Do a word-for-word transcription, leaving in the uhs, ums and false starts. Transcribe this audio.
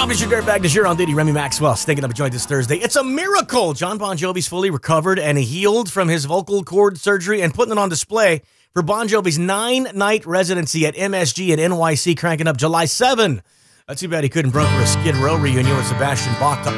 up? It's your dirtbag de jour on duty, Remy Maxwell, stinking up a joint this Thursday. It's a miracle. John Bon Jovi's fully recovered and healed from his vocal cord surgery and putting it on display for Bon Jovi's nine-night residency at M S G in N Y C, cranking up July seventh. That's too bad he couldn't broker a Skid Row reunion with Sebastian Bach.